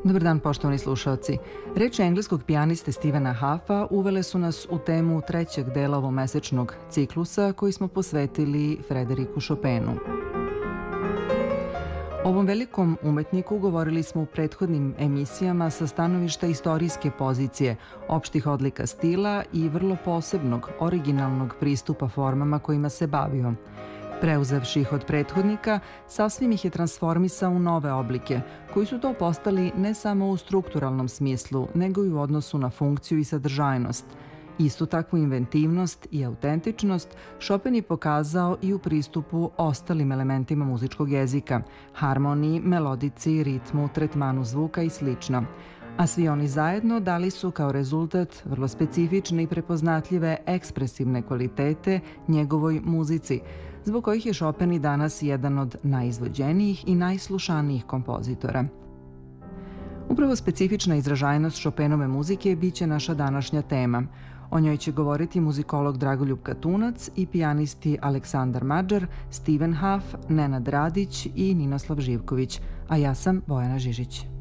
Dobar dan, poštovani slušaoci. Reči engleskog pijaniste Stephena Huffa uvele su nas u temu trećeg dela ovomesečnog ciklusa koji smo posvetili Frederiku Chopinu. O ovom velikom umetniku govorili smo u prethodnim emisijama sa stanovišta istorijske pozicije, opštih odlika stila i vrlo posebnog, originalnog pristupa formama kojima se bavio. Preuzevši ih od prethodnika, sasvim ih je transformisao u nove oblike, koji su to postali ne samo u strukturalnom smislu, nego i u odnosu na funkciju i sadržajnost. Istu takvu inventivnost i autentičnost Chopin je pokazao i u pristupu ostalim elementima muzičkog jezika, harmoniji, melodici, ritmu, tretmanu zvuka i sl. A svi oni zajedno dali su kao rezultat vrlo specifične i prepoznatljive ekspresivne kvalitete njegovoj muzici, zbog kojih je Chopin i danas jedan od najizvođenijih i najslušanijih kompozitora. Upravo specifična izražajnost Chopinove muzike biće naša današnja tema. O njoj će govoriti muzikolog Dragoljub Katunac i pijanisti Aleksandar Madžar, Steven Huff, Nenad Radić i Ninoslav Živković, a ja sam Bojana Žižić.